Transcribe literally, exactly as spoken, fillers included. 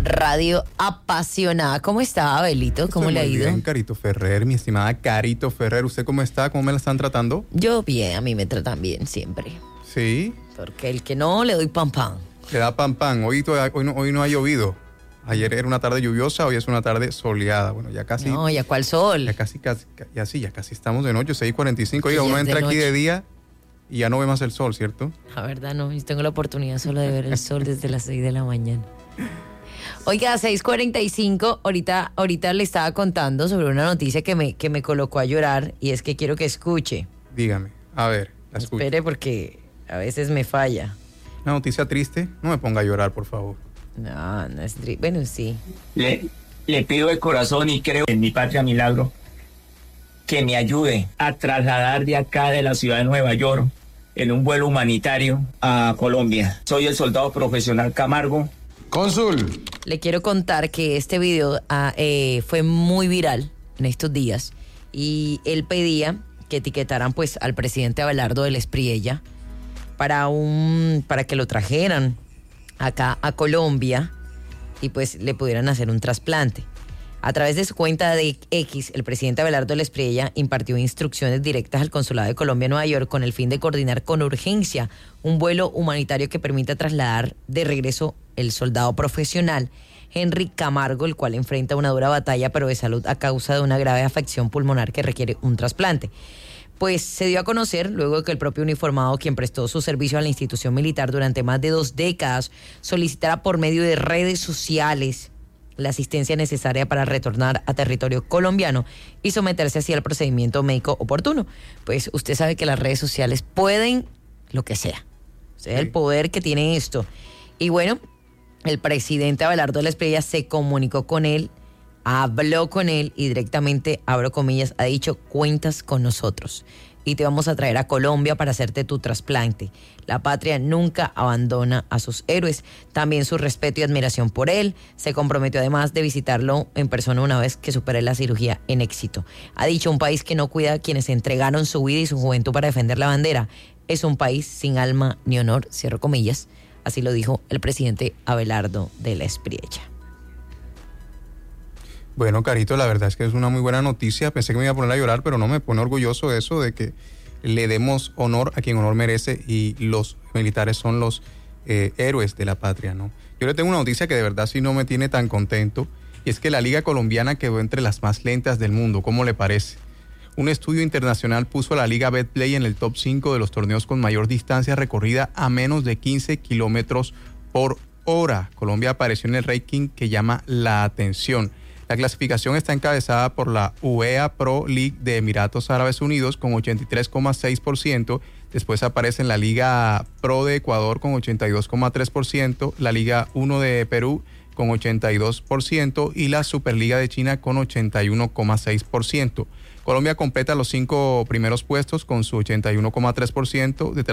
radio apasionada. ¿Cómo está, Abelito? ¿Cómo Estoy le ha muy ido? Bien, Carito Ferrer, mi estimada Carito Ferrer. ¿Usted cómo está? ¿Cómo me la están tratando? Yo bien, a mí me tratan bien siempre. Sí. Porque el que no, le doy pan pan. Le da pan pan. Hoy, todavía- hoy, no, hoy no ha llovido. Ayer era una tarde lluviosa, hoy es una tarde soleada. Bueno, ya casi... No, ¿ya cuál sol? Ya casi, casi, ya sí, ya casi estamos de noche, seis cuarenta y cinco. Oiga, Ya uno es de entra aquí noche. de día y ya no ve más el sol, ¿cierto? La verdad no, yo tengo la oportunidad solo de ver el sol desde las seis de la mañana. Oiga, seis cuarenta y cinco, ahorita, ahorita le estaba contando sobre una noticia que me, que me colocó a llorar y es que quiero que escuche. Dígame, a ver, la escucho. Espere porque a veces me falla. Una noticia triste, no me ponga a llorar, por favor. No, no es tri- bueno, sí. Le, le pido de corazón y creo en mi patria milagro que me ayude a trasladar de acá de la ciudad de Nueva York en un vuelo humanitario a Colombia. Soy el soldado profesional Camargo. Cónsul. Le quiero contar que este video ah, eh, fue muy viral en estos días y él pedía que etiquetaran pues al presidente Abelardo del Espriella para un para que lo trajeran acá a Colombia y pues le pudieran hacer un trasplante. A través de su cuenta de X, el presidente Abelardo del Espriella impartió instrucciones directas al Consulado de Colombia en Nueva York con el fin de coordinar con urgencia un vuelo humanitario que permita trasladar de regreso el soldado profesional Henry Camargo, el cual enfrenta una dura batalla pero de salud a causa de una grave afección pulmonar que requiere un trasplante. Pues se dio a conocer luego de que el propio uniformado, quien prestó su servicio a la institución militar durante más de dos décadas, solicitara por medio de redes sociales la asistencia necesaria para retornar a territorio colombiano y someterse así al procedimiento médico oportuno. Pues usted sabe que las redes sociales pueden lo que sea. O sea, el poder que tiene esto. Y bueno, el presidente Abelardo del Espriella se comunicó con él, habló con él y directamente, abro comillas, ha dicho: cuentas con nosotros y te vamos a traer a Colombia para hacerte tu trasplante. La patria nunca abandona a sus héroes. También su respeto y admiración por él. Se comprometió además de visitarlo en persona una vez que supere la cirugía en éxito. Ha dicho: un país que no cuida a quienes entregaron su vida y su juventud para defender la bandera es un país sin alma ni honor, cierro comillas. Así lo dijo el presidente Abelardo del Espriella. Bueno, Carito, la verdad es que es una muy buena noticia. Pensé que me iba a poner a llorar, pero no, me pone orgulloso eso de que le demos honor a quien honor merece y los militares son los eh, héroes de la patria, ¿no? Yo le tengo una noticia que de verdad sí no me tiene tan contento y es que la Liga Colombiana quedó entre las más lentas del mundo. ¿Cómo le parece? Un estudio internacional puso a la Liga Betplay en el top cinco de los torneos con mayor distancia recorrida a menos de quince kilómetros por hora. Colombia apareció en el ranking que llama la atención. La clasificación está encabezada por la U E A Pro League de Emiratos Árabes Unidos con ochenta y tres coma seis por ciento. Después aparece en la Liga Pro de Ecuador con ochenta y dos coma tres por ciento, la Liga uno de Perú con ochenta y dos por ciento y la Superliga de China con ochenta y uno coma seis por ciento. Colombia completa los cinco primeros puestos con su ochenta y uno coma tres por ciento.